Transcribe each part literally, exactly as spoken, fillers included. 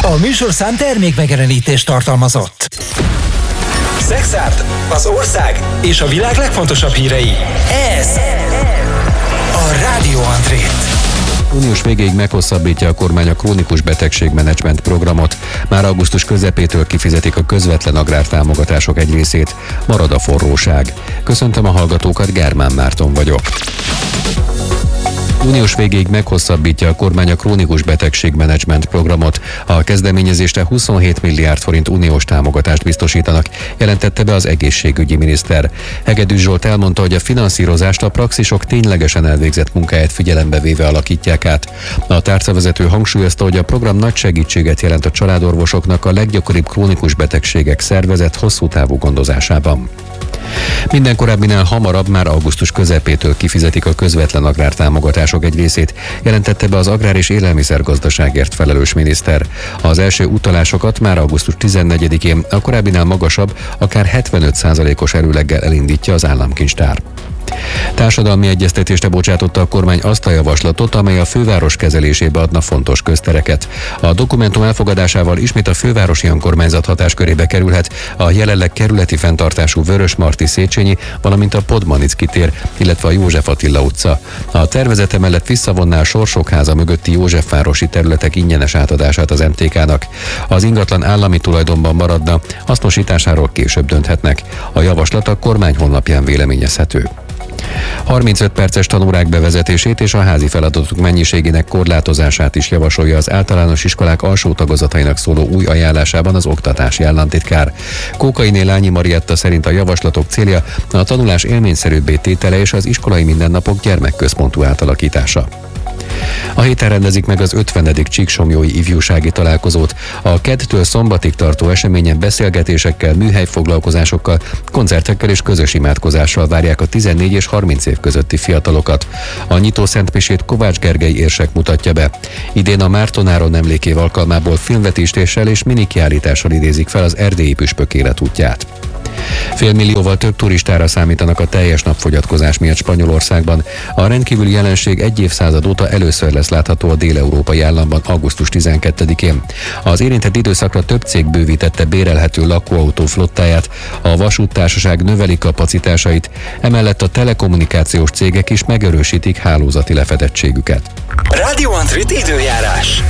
A műsorszám termék megjelenítést tartalmazott. Szexárd, az ország és a világ legfontosabb hírei. Ez a Rádió André. Június végéig meghosszabbítja a kormány a krónikus betegségmenedzsment programot. Már augusztus közepétől kifizetik a közvetlen agrártámogatások egy részét. Marad a forróság. Köszöntöm a hallgatókat, Germán Márton vagyok. Június végéig meghosszabbítja a kormány a krónikus betegségmenedzsment programot. A kezdeményezésre huszonhét milliárd forint uniós támogatást biztosítanak, jelentette be az egészségügyi miniszter. Hegedűs Zsolt elmondta, hogy a finanszírozást a praxisok ténylegesen elvégzett munkáját figyelembe véve alakítják át. A tárcavezető hangsúlyozta, hogy a program nagy segítséget jelent a családorvosoknak a leggyakoribb krónikus betegségek szervezett hosszú távú gondozásában. Minden korábbinál hamarabb, már augusztus közepétől kifizetik a közvetlen agrártámogatások egy részét, jelentette be az agrár- és élelmiszergazdaságért felelős miniszter. Az első utalásokat már augusztus tizennegyedikén, a korábbinál magasabb, akár hetvenöt százalékos erőleggel elindítja az államkincstár. Társadalmi egyeztetésre bocsátotta a kormány azt a javaslatot, amely a főváros kezelésébe adna fontos köztereket. A dokumentum elfogadásával ismét a fővárosi önkormányzat hatáskörébe kerülhet a jelenleg kerületi fenntartású Vörösmarty Széchenyi, valamint a Podmanicki tér, illetve a József Attila utca. A tervezete mellett visszavonná a Sorsok háza mögötti Józsefvárosi területek ingyenes átadását az em té ká-nak. Az ingatlan állami tulajdonban maradna, hasznosításáról később dönthetnek. A javaslat a kormány honlapján véleményezhető. harmincöt perces tanórák bevezetését és a házi feladatok mennyiségének korlátozását is javasolja az általános iskolák alsó tagozatainak szóló új ajánlásában az oktatási államtitkár. Kókainé Lányi Marietta szerint a javaslatok célja a tanulás élményszerűbbé tétele és az iskolai mindennapok gyermekközpontú átalakítása. A héten rendezik meg az ötvenedik Csíksomlyói ifjúsági találkozót. A kettől szombatig tartó eseményen beszélgetésekkel, műhelyfoglalkozásokkal, koncertekkel és közös imádkozással várják a tizennégy és harminc év közötti fiatalokat. A nyitó szentmisét Kovács Gergely érsek mutatja be. Idén a Márton-Áron emlékév alkalmából filmvetítéssel és minikiállítással idézik fel az erdélyi püspök életútját. Félmillióval több turistára számítanak a teljes napfogyatkozás miatt Spanyolországban. A rendkívüli jelenség egy évszázad óta először lesz látható a dél-európai államban augusztus tizenkettedikén. Az érintett időszakra több cég bővítette bérelhető lakóautó flottáját, a vasúttársaság növeli kapacitásait, emellett a telekommunikációs cégek is megerősítik hálózati lefedettségüket. Rádió André időjárás.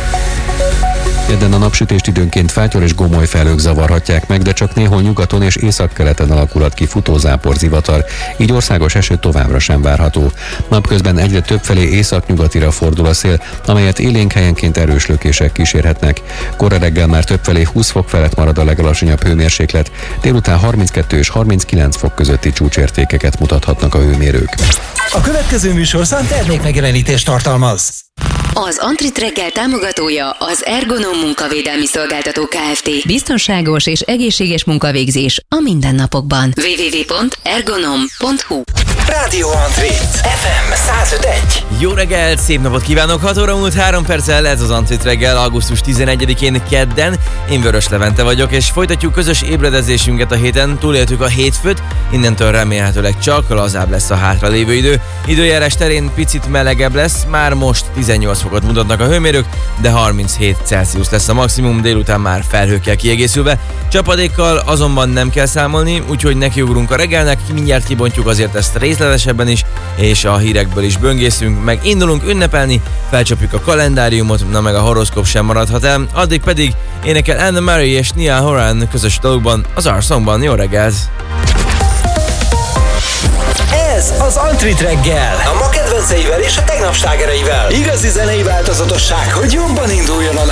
Kedden a napsütést időnként fátyor és gomoly felhők zavarhatják meg, de csak néhol nyugaton és északkeleten alakulhat ki futózápor zivatar, így országos eső továbbra sem várható. Napközben egyre többfelé északnyugatira fordul a szél, amelyet élénk helyenként erős lökések kísérhetnek. Kora reggel már többfelé húsz fok felett marad a legalacsonyabb hőmérséklet, délután harminckettő és harminckilenc fok közötti csúcsértékeket mutathatnak a hőmérők. A következő műsorszám termék megjelenítést tartalmaz. Az Antrit reggel támogatója az Ergonom munkavédelmi szolgáltató Kft. Biztonságos és egészséges munkavégzés a mindennapokban. double-u double-u double-u pont ergonom pont hu Rádió André, ef em száz öt egy. Jó reggelt, szép napot kívánok! hat óra múlt három perccel, ez az Antrit reggel, augusztus tizenegyedikén kedden. Én Vörös Levente vagyok, és folytatjuk közös ébredezésünket a héten. Túléltük a hétfőt, innentől remélhetőleg csak lazább lesz a hátralévő idő. Időjárás terén picit melegebb lesz, már most tizennyolc fokot mutatnak a hőmérők, de harminchét Celsius lesz a maximum, délután már felhőkkel kiegészülve. Csapadékkal azonban nem kell számolni, úgyhogy nekiugrunk a reggelnek, mindjárt kibontjuk azért ezt részletesebben is, és a hírekből is böngészünk, meg indulunk ünnepelni, felcsapjuk a kalendáriumot, na meg a horoszkóp sem maradhat el, addig pedig énekel Anna Mary és Niall Horan közös dologban, az Our Songban. Jó reggelt! Ez az Antrit reggel, a ma kedvenceivel és a tegnap slágereivel. Igazi zenei változatosság, hogy jobban induljon a